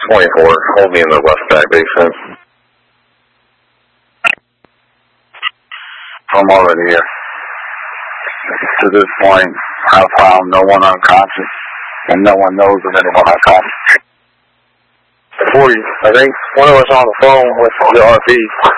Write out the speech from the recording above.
24, hold me in the West Back basement. I'm already here. To this point, I've found no one unconscious, and no one knows of anyone unconscious. 40, I think one of us on the phone with the RP